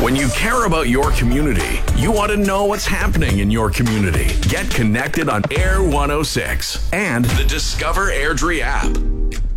When you care about your community, you want to know what's happening in your community. Get connected on Air 106 and the Discover Airdrie app.